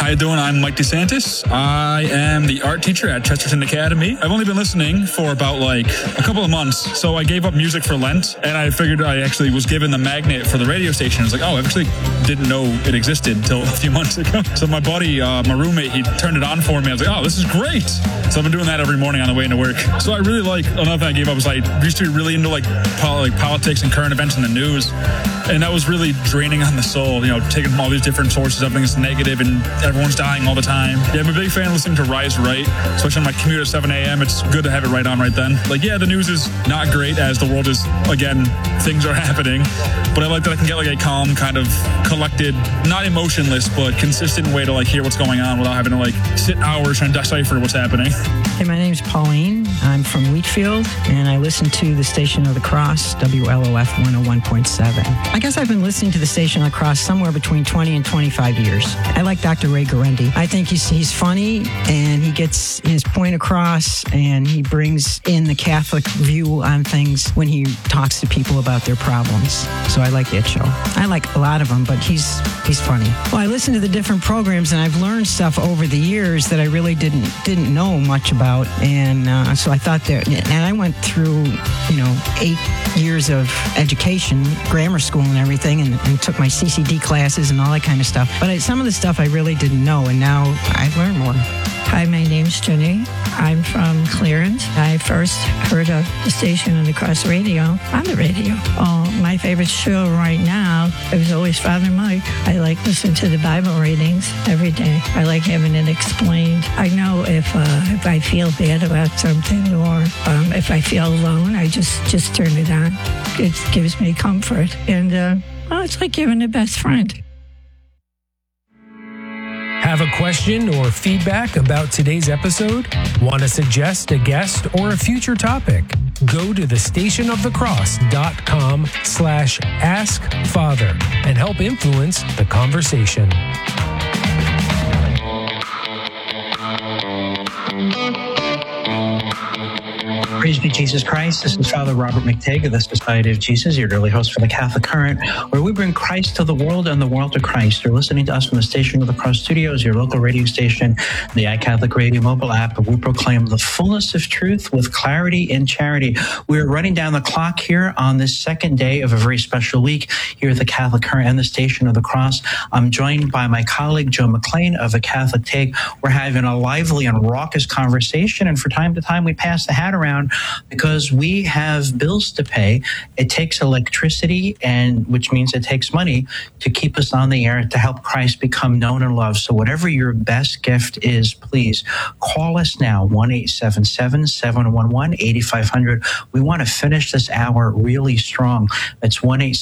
How you doing? I'm Mike DeSantis. I am the art teacher at Chesterton Academy. I've only been listening for about like a couple of months, so I gave up music for Lent, and I figured I actually was given the magnet for the radio station. I was like, oh, I actually didn't know it existed until a few months ago. So my buddy, my roommate, he turned it on for me. I was like, oh, this is great. So I've been doing that every morning on the way into work. So I really like, another thing I gave up was I used to be really into like politics and current events in the news. And that was really draining on the soul, you know, taking from all these different sources, everything's negative and everyone's dying all the time. Yeah, I'm a big fan of listening to Rise Right, especially on my commute at 7 a.m. It's good to have it right on right then. Like, yeah, the news is not great as the world is, again, things are happening. But I like that I can get like a calm, kind of collected, not emotionless, but consistent way to like hear what's going on without having to like sit hours trying to decipher what's happening. Hey, my name's Pauline. I'm from Wheatfield, and I listen to the Station of the Cross, WLOF 101.7. I guess I've been listening to the Station of the Cross somewhere between 20 and 25 years. I like Dr. Ray Guarendi. I think he's funny, and he gets his point across, and he brings in the Catholic view on things when he talks to people about their problems. So I like that show. I like a lot of them, but he's funny. Well, I listen to the different programs, and I've learned stuff over the years that I really didn't know much about, and so I thought that, and I went through, 8 years of education, grammar school and everything, and took my CCD classes and all that kind of stuff. But some of the stuff I really didn't know, and now I've learned more. Hi, my name's Jenny. I'm from Clarence. I first heard of the Station of the Cross radio on the radio. My favorite show right now, it was always Father Mike. I like listening to the Bible readings every day. I like having it explained. I know if I feel bad about something or if I feel alone, I just turn it on. It gives me comfort. And it's like having a best friend. Have a question or feedback about today's episode? Want to suggest a guest or a future topic? Go to thestationofthecross.com/askfather and help influence the conversation. Praise be Jesus Christ. This is Father Robert McTague of the Society of Jesus, your daily host for the Catholic Current, where we bring Christ to the world and the world to Christ. You're listening to us from the Station of the Cross Studios, your local radio station, the iCatholic Radio mobile app, and we proclaim the fullness of truth with clarity and charity. We're running down the clock here on this second day of a very special week here at the Catholic Current and the Station of the Cross. I'm joined by my colleague, Joe McLean of the Catholic Take. We're having a lively and raucous conversation, and from time to time we pass the hat around because we have bills to pay. It takes electricity, and which means it takes money to keep us on the air, to help Christ become known and loved. So whatever your best gift is, please call us now, 1-877-711-8500. We want to finish this hour really strong. It's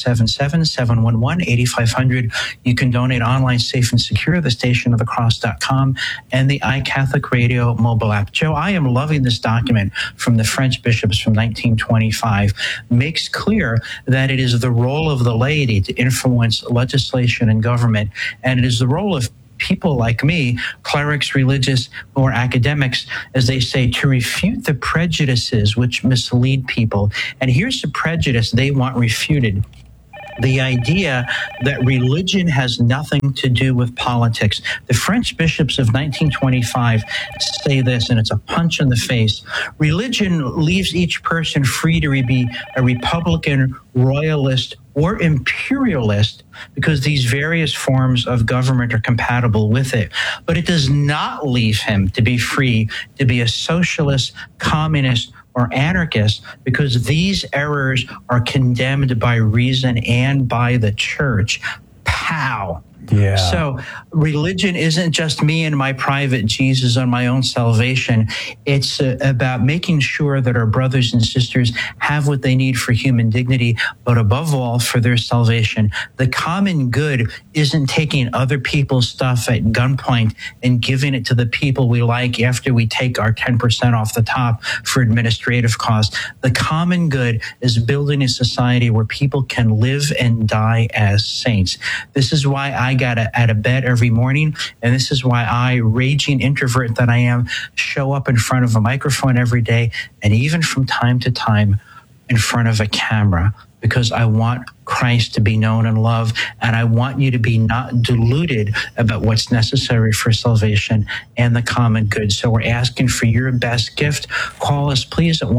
1-877-711-8500. You can donate online, safe and secure, thestationofthecross.com and the iCatholic Radio mobile app. Joe, I am loving this document from the French bishops from 1925. Makes clear that it is the role of the laity to influence legislation and government, and it is the role of people like me, clerics, religious, or academics, as they say, to refute the prejudices which mislead people. And here's the prejudice they want refuted: the idea that religion has nothing to do with politics. The French bishops of 1925 say this, and it's a punch in the face. Religion leaves each person free to be a Republican, royalist, or imperialist, because these various forms of government are compatible with it. But it does not leave him to be free to be a socialist, communist, or anarchist, because these errors are condemned by reason and by the church. Pow! Yeah. So religion isn't just me and my private Jesus on my own salvation. It's about making sure that our brothers and sisters have what they need for human dignity, but above all, for their salvation. The common good isn't taking other people's stuff at gunpoint and giving it to the people we like after we take our 10% off the top for administrative costs. The common good is building a society where people can live and die as saints. This is why I got out of bed every morning, and this is why I, raging introvert that I am, show up in front of a microphone every day, and even from time to time in front of a camera, because I want Christ to be known and loved, and I want you to be not deluded about what's necessary for salvation and the common good. So we're asking for your best gift. Call us, please, at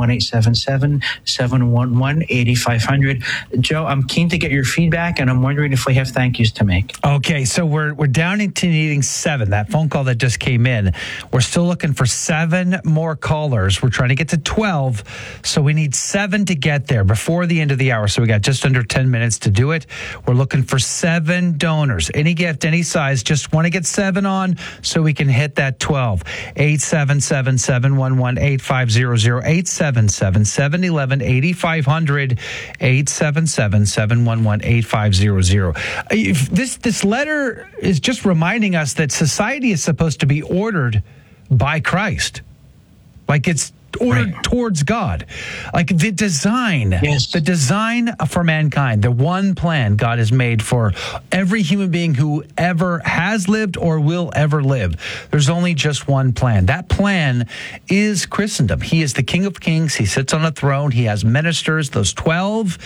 1-877-711-8500. Joe, I'm keen to get your feedback, and I'm wondering if we have thank yous to make. Okay, so we're down into needing 7. That phone call that just came in, we're still looking for 7 more callers. We're trying to get to 12, so we need 7 to get there before the end of the hour. So we got just under 10 minutes to do it. We're looking for 7 donors. Any gift, any size. Just want to get 7 on so we can hit that 12. 877-711-8500. 877-711-8500. 877-711-8500. This letter is just reminding us that society is supposed to be ordered by Christ. Like it's ordered towards God. Like the design for mankind, the one plan God has made for every human being who ever has lived or will ever live. There's only just one plan. That plan is Christendom. He is the King of Kings. He sits on a throne. He has ministers. Those 12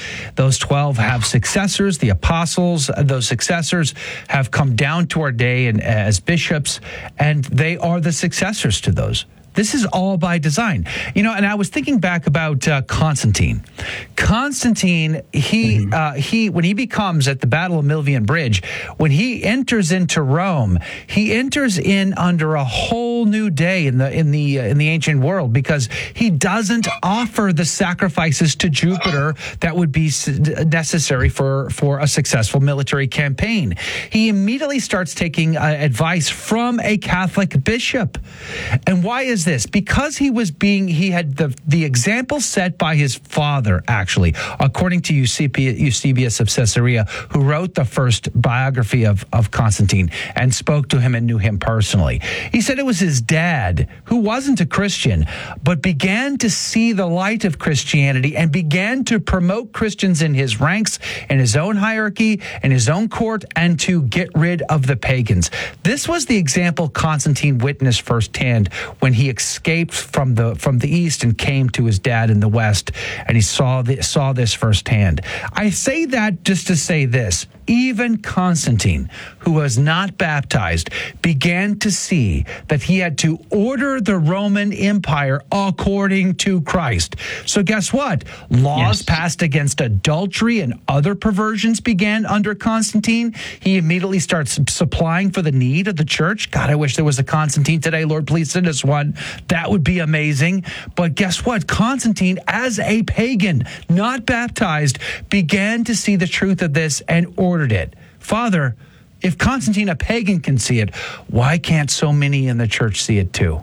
have successors, the apostles. Those successors have come down to our day and as bishops, and they are the successors to those. This is all by design. And I was thinking back about Constantine. Constantine, he when he becomes at the Battle of Milvian Bridge, when he enters into Rome, he enters in under a whole new day in the ancient world, because he doesn't offer the sacrifices to Jupiter that would be necessary for a successful military campaign. He immediately starts taking advice from a Catholic bishop. And why is this? Because he had the example set by his father, actually, according to Eusebius of Caesarea, who wrote the first biography of Constantine and spoke to him and knew him personally. He said it was his dad, who wasn't a Christian, but began to see the light of Christianity and began to promote Christians in his ranks, in his own hierarchy, in his own court, and to get rid of the pagans. This was the example Constantine witnessed firsthand when he escaped from the east and came to his dad in the west, and he saw this firsthand. I say that just to say this: even Constantine, who was not baptized, began to see that he had to order the Roman Empire according to Christ. So guess what? Laws passed against adultery and other perversions began under Constantine. He immediately starts supplying for the need of the church. God, I wish there was a Constantine today. Lord, please send us one. That would be amazing. But guess what? Constantine, as a pagan, not baptized, began to see the truth of this and ordered it. Father, if Constantine, a pagan, can see it, why can't so many in the church see it too?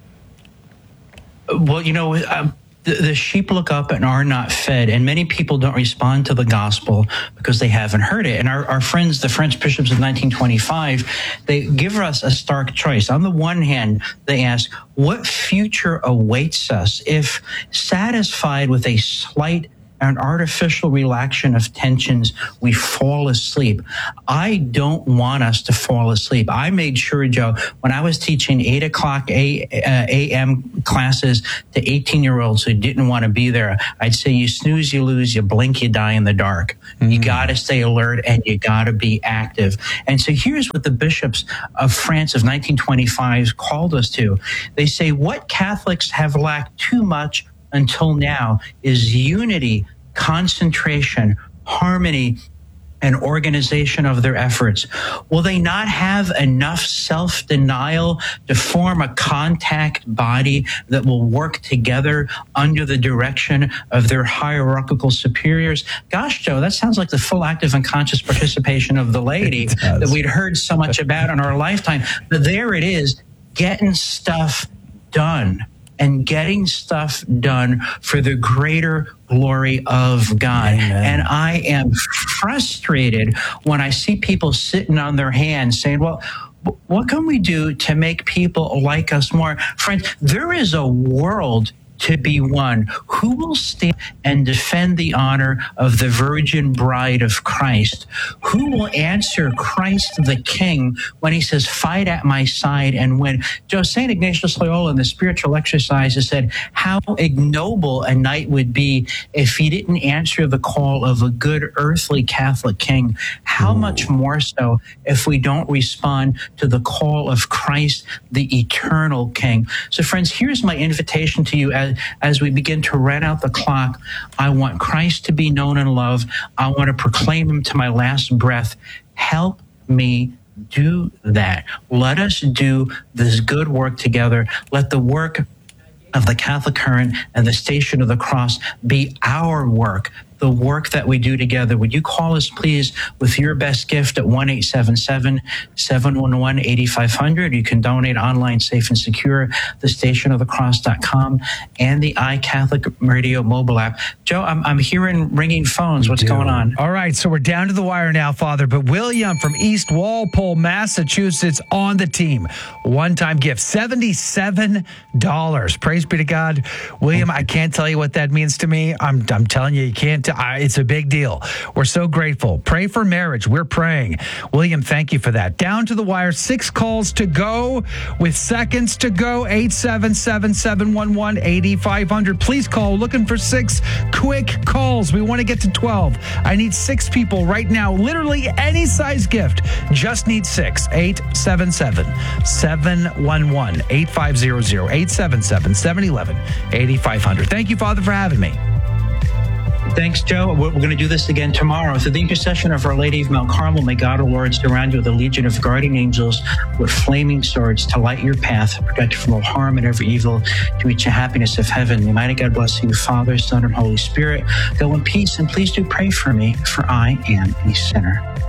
Well, the sheep look up and are not fed, and many people don't respond to the gospel because they haven't heard it. And our friends, the French bishops of 1925, they give us a stark choice. On the one hand, they ask, what future awaits us if, satisfied with a slight an artificial relaxation of tensions, we fall asleep? I don't want us to fall asleep. I made sure, Joe, when I was teaching 8 o'clock a.m. classes to 18-year-olds who didn't want to be there, I'd say, you snooze, you lose, you blink, you die in the dark. Mm-hmm. You got to stay alert and you got to be active. And so here's what the bishops of France of 1925 called us to. They say, what Catholics have lacked too much until now is unity, concentration, harmony, and organization of their efforts. Will they not have enough self-denial to form a contact body that will work together under the direction of their hierarchical superiors? Gosh, Joe, that sounds like the full active and conscious participation of the laity that we'd heard so much about in our lifetime. But there it is, getting stuff done. And getting stuff done for the greater glory of God. Amen. And I am frustrated when I see people sitting on their hands saying, well, what can we do to make people like us more? Friends, there is a world to be won? Who will stand and defend the honor of the virgin bride of Christ? Who will answer Christ the King when he says, fight at my side and win? St. Ignatius Loyola in the Spiritual Exercises said how ignoble a knight would be if he didn't answer the call of a good earthly Catholic king. How much more so if we don't respond to the call of Christ, the eternal King? So friends, here's my invitation to you as we begin to run out the clock. I want Christ to be known and loved. I want to proclaim him to my last breath. Help me do that. Let us do this good work together. Let the work of the Catholic Current and the Station of the Cross be our work, the work that we do together. Would you call us, please, with your best gift at 1-877-711-8500. You can donate online, safe and secure, thestationofthecross.com, and the iCatholic Radio mobile app. Joe, I'm hearing ringing phones. What's going on? All right, so we're down to the wire now, Father, but William from East Walpole, Massachusetts, on the team. One-time gift, $77. Praise be to God. William, I can't tell you what that means to me. I'm telling you, you can't. It's a big deal. We're so grateful. Pray for marriage. We're praying. William, thank you for that. Down to the wire, 6 calls to go with seconds to go. 877-711-8500. Please call. Looking for 6 quick calls. We want to get to 12. I need 6 people right now. Literally any size gift. Just need 6. 877-711-8500. 877-711-8500. Thank you, Father, for having me. Thanks, Joe. We're going to do this again tomorrow. Through the intercession of Our Lady of Mount Carmel, may God, our Lord, surround you with a legion of guardian angels with flaming swords to light your path, protect you from all harm and every evil, to reach the happiness of heaven. May mighty God bless you, Father, Son, and Holy Spirit. Go in peace, and please do pray for me, for I am a sinner.